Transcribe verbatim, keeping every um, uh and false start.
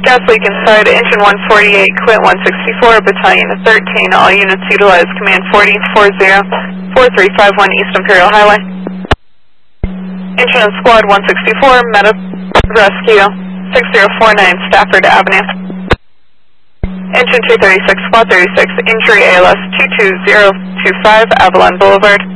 Gas leak inside engine one forty-eight, quit one sixty-four, battalion thirteen. All units utilize command forty four zero four three five one East Imperial Highway. Engine and squad one sixty-four, medic rescue six zero four nine Stafford Avenue. Engine two thirty-six, squad thirty-six, injury A L S two two zero two five, Avalon Boulevard.